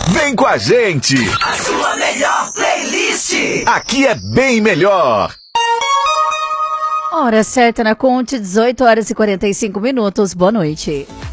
Vem com a gente! A sua melhor playlist! Aqui é bem melhor! Hora certa na Conte, 18 horas e 45 minutos. Boa noite.